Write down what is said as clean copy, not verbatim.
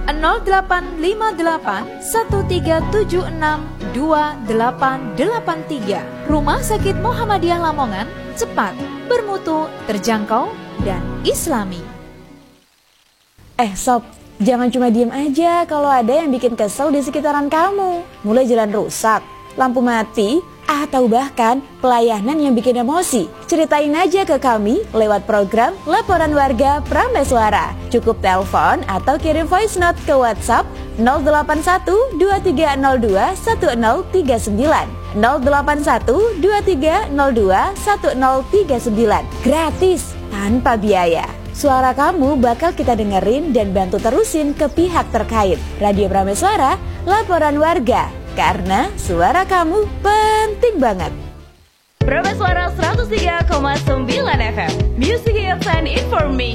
0858 1376 2883. Rumah Sakit Muhammadiyah Lamongan, cepat, bermutu, terjangkau, dan islami. Sob, jangan cuma diem aja kalau ada yang bikin kesel di sekitaran kamu. Mulai jalan rusak, lampu mati, atau bahkan pelayanan yang bikin emosi. Ceritain aja ke kami lewat program Laporan Warga Prameswara. Cukup telepon atau kirim voice note ke WhatsApp 081 2302 1039 081 2302 1039. Gratis, tanpa biaya. Suara kamu bakal kita dengerin dan bantu terusin ke pihak terkait. Radio Prameswara, Laporan Warga. Karena suara kamu penting banget. Prameswara 103,9 FM. Music Hits and Information.